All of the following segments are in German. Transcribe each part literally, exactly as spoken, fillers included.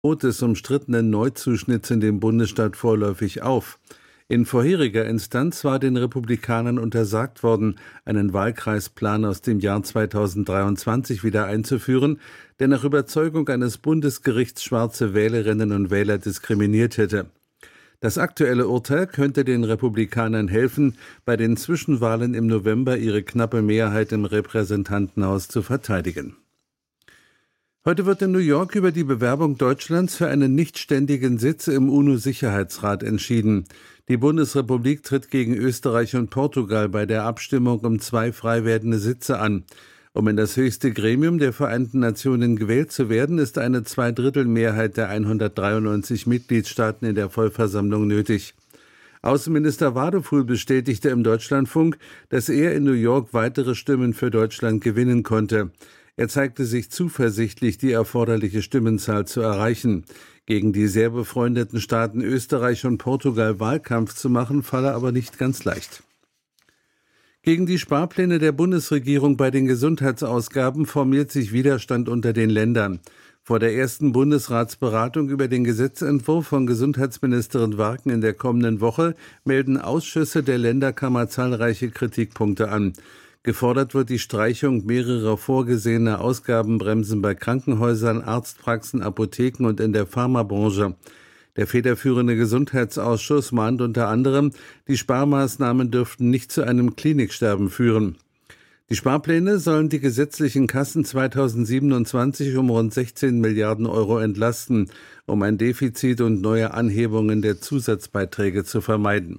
des umstrittenen Neuzuschnitts in dem Bundesstaat vorläufig auf. In vorheriger Instanz war den Republikanern untersagt worden, einen Wahlkreisplan aus dem Jahr zweitausenddreiundzwanzig wieder einzuführen, der nach Überzeugung eines Bundesgerichts schwarze Wählerinnen und Wähler diskriminiert hätte. Das aktuelle Urteil könnte den Republikanern helfen, bei den Zwischenwahlen im November ihre knappe Mehrheit im Repräsentantenhaus zu verteidigen. Heute wird in New York über die Bewerbung Deutschlands für einen nichtständigen Sitz im UNO-Sicherheitsrat entschieden. Die Bundesrepublik tritt gegen Österreich und Portugal bei der Abstimmung um zwei frei werdende Sitze an. Um in das höchste Gremium der Vereinten Nationen gewählt zu werden, ist eine Zweidrittelmehrheit der hundertdreiundneunzig Mitgliedstaaten in der Vollversammlung nötig. Außenminister Wadefuhl bestätigte im Deutschlandfunk, dass er in New York weitere Stimmen für Deutschland gewinnen konnte. Er zeigte sich zuversichtlich, die erforderliche Stimmenzahl zu erreichen. Gegen die sehr befreundeten Staaten Österreich und Portugal Wahlkampf zu machen, falle aber nicht ganz leicht. Gegen die Sparpläne der Bundesregierung bei den Gesundheitsausgaben formiert sich Widerstand unter den Ländern. Vor der ersten Bundesratsberatung über den Gesetzentwurf von Gesundheitsministerin Warken in der kommenden Woche melden Ausschüsse der Länderkammer zahlreiche Kritikpunkte an. Gefordert wird die Streichung mehrerer vorgesehener Ausgabenbremsen bei Krankenhäusern, Arztpraxen, Apotheken und in der Pharmabranche. Der federführende Gesundheitsausschuss mahnt unter anderem, die Sparmaßnahmen dürften nicht zu einem Kliniksterben führen. Die Sparpläne sollen die gesetzlichen Kassen zweitausendsiebenundzwanzig um rund sechzehn Milliarden Euro entlasten, um ein Defizit und neue Anhebungen der Zusatzbeiträge zu vermeiden.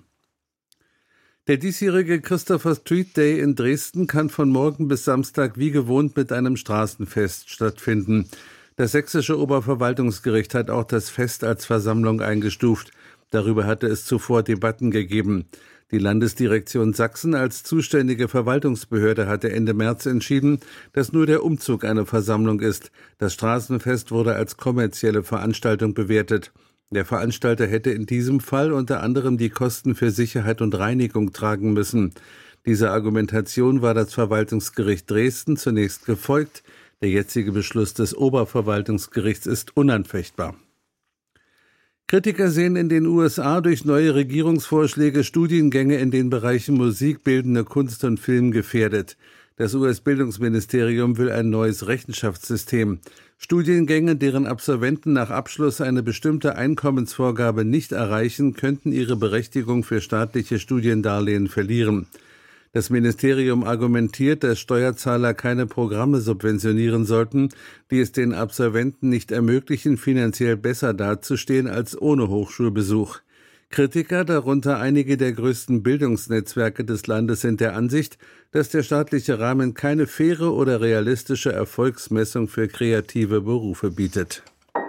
Der diesjährige Christopher Street Day in Dresden kann von morgen bis Samstag wie gewohnt mit einem Straßenfest stattfinden. Das sächsische Oberverwaltungsgericht hat auch das Fest als Versammlung eingestuft. Darüber hatte es zuvor Debatten gegeben. Die Landesdirektion Sachsen als zuständige Verwaltungsbehörde hatte Ende März entschieden, dass nur der Umzug eine Versammlung ist. Das Straßenfest wurde als kommerzielle Veranstaltung bewertet. Der Veranstalter hätte in diesem Fall unter anderem die Kosten für Sicherheit und Reinigung tragen müssen. Dieser Argumentation war das Verwaltungsgericht Dresden zunächst gefolgt. Der jetzige Beschluss des Oberverwaltungsgerichts ist unanfechtbar. Kritiker sehen in den U S A durch neue Regierungsvorschläge Studiengänge in den Bereichen Musik, bildende Kunst und Film gefährdet. Das U S-Bildungsministerium will ein neues Rechenschaftssystem. Studiengänge, deren Absolventen nach Abschluss eine bestimmte Einkommensvorgabe nicht erreichen, könnten ihre Berechtigung für staatliche Studiendarlehen verlieren. Das Ministerium argumentiert, dass Steuerzahler keine Programme subventionieren sollten, die es den Absolventen nicht ermöglichen, finanziell besser dazustehen als ohne Hochschulbesuch. Kritiker, darunter einige der größten Bildungsnetzwerke des Landes, sind der Ansicht, dass der staatliche Rahmen keine faire oder realistische Erfolgsmessung für kreative Berufe bietet.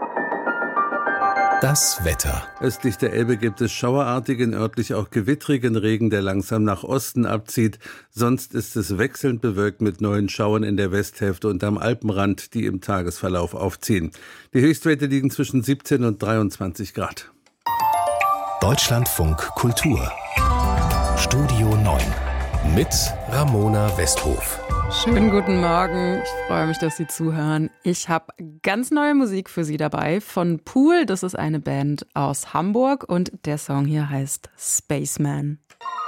Das Wetter. Östlich der Elbe gibt es schauerartigen, örtlich auch gewittrigen Regen, der langsam nach Osten abzieht. Sonst ist es wechselnd bewölkt mit neuen Schauern in der Westhälfte und am Alpenrand, die im Tagesverlauf aufziehen. Die Höchstwerte liegen zwischen siebzehn und dreiundzwanzig Grad. Deutschlandfunk Kultur. Studio neun mit Ramona Westhof. Schönen guten Morgen. Ich freue mich, dass Sie zuhören. Ich habe ganz neue Musik für Sie dabei von Pool. Das ist eine Band aus Hamburg und der Song hier heißt Spaceman.